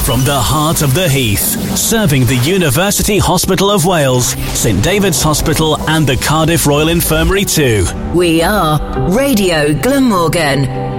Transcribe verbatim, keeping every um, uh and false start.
From the heart of the Heath, serving the University Hospital of Wales, St David's Hospital and the Cardiff Royal Infirmary too. We are Radio Glamorgan.